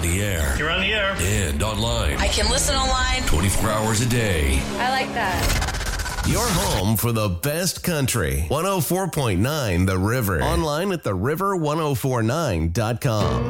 on the air. You're on the air. And online. I can listen online 24 hours a day. I like that. Your home for the best country. 104.9 The River. Online at theriver1049.com.